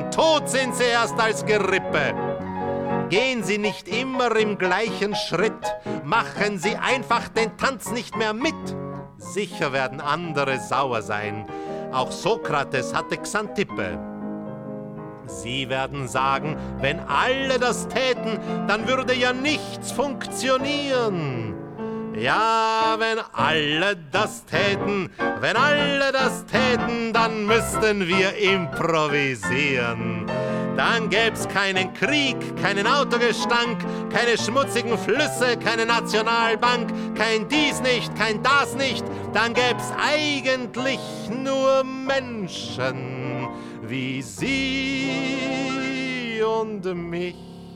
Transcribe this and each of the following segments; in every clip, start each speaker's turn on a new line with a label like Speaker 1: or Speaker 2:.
Speaker 1: tot sind sie erst als Gerippe. Gehen Sie nicht immer im gleichen Schritt, machen Sie einfach den Tanz nicht mehr mit. Sicher werden andere sauer sein, auch Sokrates hatte Xantippe. Sie werden sagen, wenn alle das täten, dann würde ja nichts funktionieren. Ja, wenn alle das täten, dann müssten wir improvisieren. Dann gäb's keinen Krieg, keinen Autogestank, keine schmutzigen Flüsse, keine Nationalbank, kein dies nicht, kein das nicht. Dann gäb's eigentlich nur Menschen wie Sie und mich.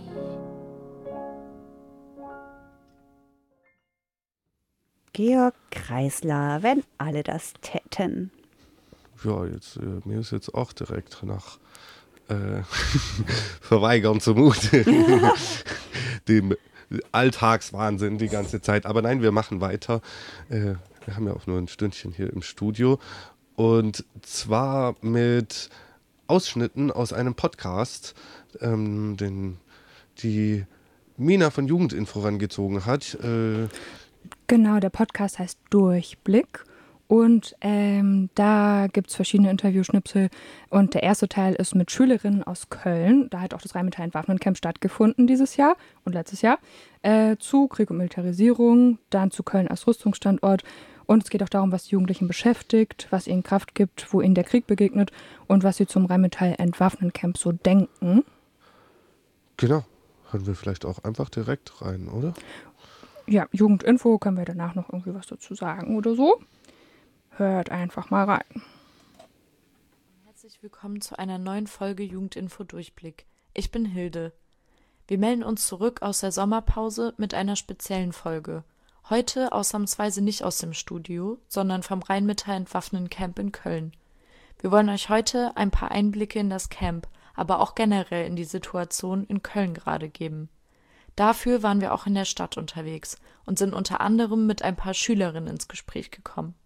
Speaker 2: Georg Kreisler, wenn alle das täten.
Speaker 3: Ja, jetzt, mir ist jetzt auch direkt nach Verweigern zumute. Dem Alltagswahnsinn die ganze Zeit. Aber nein, wir machen weiter. Wir haben ja auch nur ein Stündchen hier im Studio. Und zwar mit Ausschnitten aus einem Podcast, den die Mina von Jugendinfo rangezogen hat.
Speaker 4: Genau, der Podcast heißt Durchblick und da gibt es verschiedene Interviewschnipsel und der erste Teil ist mit Schülerinnen aus Köln. Da hat auch das Rheinmetall Entwaffnen-Camp stattgefunden dieses Jahr und letztes Jahr zu Krieg und Militarisierung, dann zu Köln als Rüstungsstandort und es geht auch darum, was die Jugendlichen beschäftigt, was ihnen Kraft gibt, wo ihnen der Krieg begegnet und was sie zum Rheinmetall Entwaffnen-Camp so denken.
Speaker 3: Genau, hören wir vielleicht auch einfach direkt rein, oder?
Speaker 4: Ja, Jugendinfo, können wir danach noch irgendwie was dazu sagen oder so. Hört einfach mal rein.
Speaker 5: Herzlich willkommen zu einer neuen Folge Jugendinfo Durchblick. Ich bin Hilde. Wir melden uns zurück aus der Sommerpause mit einer speziellen Folge. Heute ausnahmsweise nicht aus dem Studio, sondern vom Rheinmetall Entwaffnen-Camp in Köln. Wir wollen euch heute ein paar Einblicke in das Camp, aber auch generell in die Situation in Köln gerade geben. Dafür waren wir auch in der Stadt unterwegs und sind unter anderem mit ein paar Schülerinnen ins Gespräch gekommen.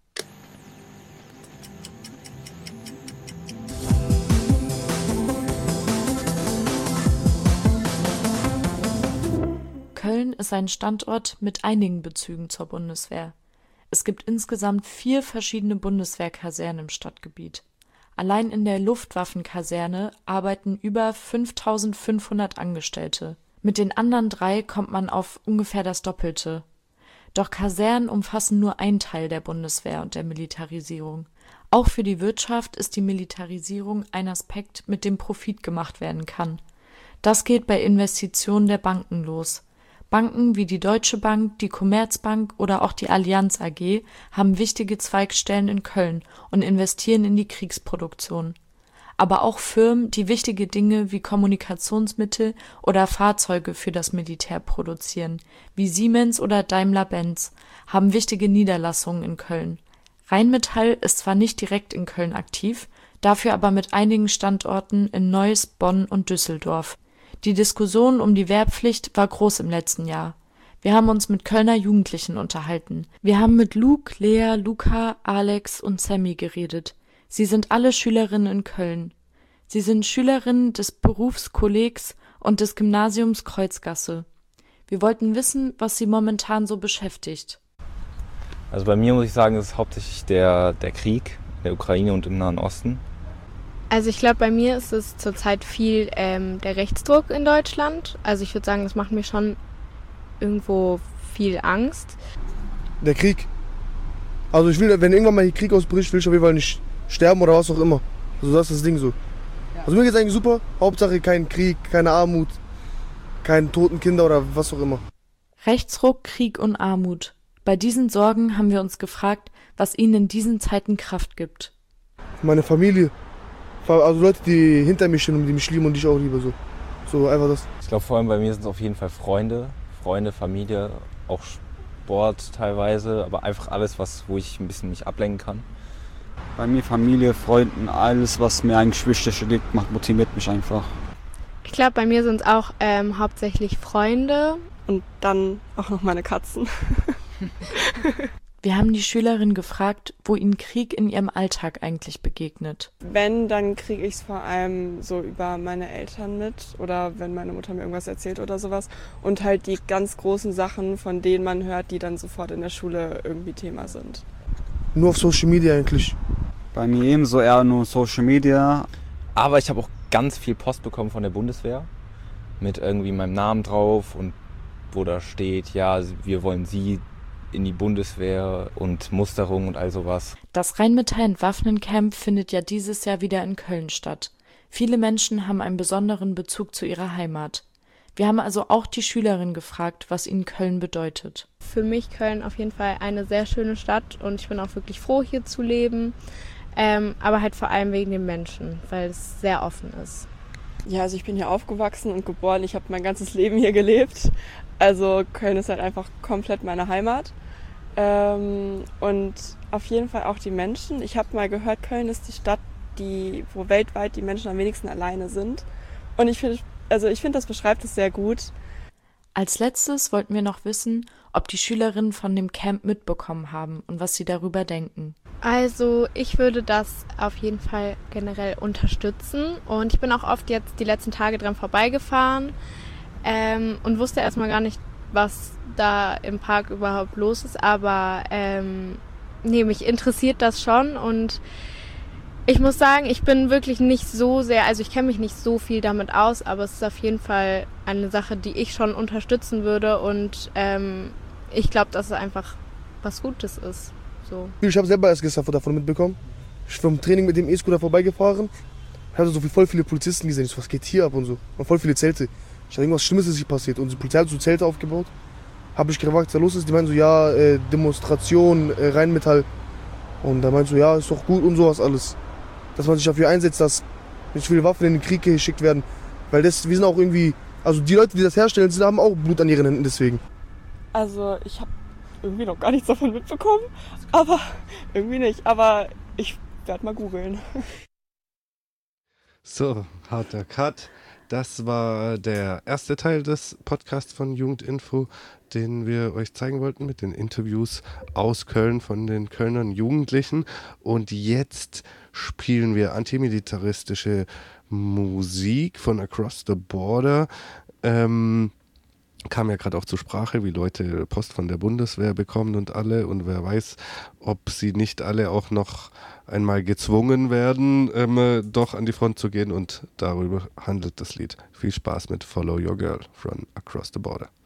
Speaker 5: Köln ist ein Standort mit einigen Bezügen zur Bundeswehr. Es gibt insgesamt 4 verschiedene Bundeswehrkasernen im Stadtgebiet. Allein in der Luftwaffenkaserne arbeiten über 5.500 Angestellte. Mit den anderen 3 kommt man auf ungefähr das Doppelte. Doch Kasernen umfassen nur einen Teil der Bundeswehr und der Militarisierung. Auch für die Wirtschaft ist die Militarisierung ein Aspekt, mit dem Profit gemacht werden kann. Das geht bei Investitionen der Banken los. Banken wie die Deutsche Bank, die Commerzbank oder auch die Allianz AG haben wichtige Zweigstellen in Köln und investieren in die Kriegsproduktion. Aber auch Firmen, die wichtige Dinge wie Kommunikationsmittel oder Fahrzeuge für das Militär produzieren, wie Siemens oder Daimler-Benz, haben wichtige Niederlassungen in Köln. Rheinmetall ist zwar nicht direkt in Köln aktiv, dafür aber mit einigen Standorten in Neuss, Bonn und Düsseldorf. Die Diskussion um die Wehrpflicht war groß im letzten Jahr. Wir haben uns mit Kölner Jugendlichen unterhalten. Wir haben mit Luke, Lea, Luca, Alex und Sammy geredet. Sie sind alle Schülerinnen in Köln. Sie sind Schülerinnen des Berufskollegs und des Gymnasiums Kreuzgasse. Wir wollten wissen, was sie momentan so beschäftigt.
Speaker 6: Also bei mir muss ich sagen, ist hauptsächlich der Krieg in der Ukraine und im Nahen Osten.
Speaker 7: Also ich glaube, bei mir ist es zurzeit viel der Rechtsdruck in Deutschland. Also ich würde sagen, das macht mir schon irgendwo viel Angst.
Speaker 8: Der Krieg. Also ich will, wenn irgendwann mal der Krieg ausbricht, will ich auf jeden Fall nicht sterben oder was auch immer. Also das ist das Ding so. Also mir geht's eigentlich super. Hauptsache kein Krieg, keine Armut, keine toten Kinder oder was auch immer.
Speaker 5: Rechtsruck, Krieg und Armut. Bei diesen Sorgen haben wir uns gefragt, was ihnen in diesen Zeiten Kraft gibt.
Speaker 8: Meine Familie. Also Leute, die hinter mir stehen und die mich lieben und die ich auch liebe. So einfach das.
Speaker 6: Ich glaube, vor allem bei mir sind es auf jeden Fall Freunde, Familie, auch Sport teilweise, aber einfach alles, wo ich ein bisschen mich ablenken kann.
Speaker 9: Bei mir Familie, Freunden, alles, was mir eigentlich wichtig liegt, motiviert mich einfach.
Speaker 7: Ich glaube, bei mir sind es auch hauptsächlich Freunde.
Speaker 10: Und dann auch noch meine Katzen.
Speaker 5: Wir haben die Schülerin gefragt, wo ihnen Krieg in ihrem Alltag eigentlich begegnet.
Speaker 10: Wenn, dann kriege ich es vor allem so über meine Eltern mit oder wenn meine Mutter mir irgendwas erzählt oder sowas. Und halt die ganz großen Sachen, von denen man hört, die dann sofort in der Schule irgendwie Thema sind.
Speaker 8: Nur auf Social Media eigentlich.
Speaker 9: Bei mir ebenso eher nur Social Media.
Speaker 6: Aber ich habe auch ganz viel Post bekommen von der Bundeswehr mit irgendwie meinem Namen drauf und wo da steht, ja, wir wollen Sie in die Bundeswehr und Musterung und all sowas.
Speaker 5: Das Rheinmetall-Entwaffnen-Camp findet ja dieses Jahr wieder in Köln statt. Viele Menschen haben einen besonderen Bezug zu ihrer Heimat. Wir haben also auch die Schülerin gefragt, was ihnen Köln bedeutet.
Speaker 7: Für mich Köln auf jeden Fall eine sehr schöne Stadt und ich bin auch wirklich froh, hier zu leben. Aber halt vor allem wegen den Menschen, weil es sehr offen ist.
Speaker 10: Ja, also ich bin hier aufgewachsen und geboren. Ich habe mein ganzes Leben hier gelebt. Also Köln ist halt einfach komplett meine Heimat. Und auf jeden Fall auch die Menschen. Ich habe mal gehört, Köln ist die Stadt, wo weltweit die Menschen am wenigsten alleine sind. Und ich finde, das beschreibt es sehr gut.
Speaker 5: Als letztes wollten wir noch wissen, ob die Schülerinnen von dem Camp mitbekommen haben und was sie darüber denken.
Speaker 7: Also ich würde das auf jeden Fall generell unterstützen und ich bin auch oft jetzt die letzten Tage dran vorbeigefahren und wusste erstmal gar nicht, was da im Park überhaupt los ist, aber mich interessiert das schon und ich muss sagen, ich bin wirklich nicht so sehr, also ich kenne mich nicht so viel damit aus, aber es ist auf jeden Fall eine Sache, die ich schon unterstützen würde und ich glaube, dass es einfach was Gutes ist. So. Ich
Speaker 8: habe selber erst gestern davon mitbekommen. Ich bin vom Training mit dem E-Scooter vorbeigefahren. Ich habe so voll viele Polizisten gesehen. Ich so, was geht hier ab und so. Und voll viele Zelte. Ich dachte, irgendwas Schlimmes ist hier passiert. Und die Polizei hat so Zelte aufgebaut. Habe ich gefragt, was da los ist. Die meinen so, ja, Demonstration, Rheinmetall. Und da meinte so, ja, ist doch gut und sowas alles. Dass man sich dafür einsetzt, dass nicht viele Waffen in den Krieg geschickt werden. Weil wir sind auch irgendwie, also die Leute, die das herstellen, haben auch Blut an ihren Händen deswegen.
Speaker 10: Also ich habe irgendwie noch gar nichts davon mitbekommen, aber irgendwie nicht. Aber ich werde mal googeln.
Speaker 3: So, harter Cut. Das war der erste Teil des Podcasts von Jugendinfo, den wir euch zeigen wollten mit den Interviews aus Köln von den Kölnern Jugendlichen. Und jetzt spielen wir antimilitaristische Musik von Across the Border. Kam ja gerade auch zur Sprache, wie Leute Post von der Bundeswehr bekommen und alle. Und wer weiß, ob sie nicht alle auch noch einmal gezwungen werden, doch an die Front zu gehen. Und darüber handelt das Lied. Viel Spaß mit Follow Your Girl von Across the Border.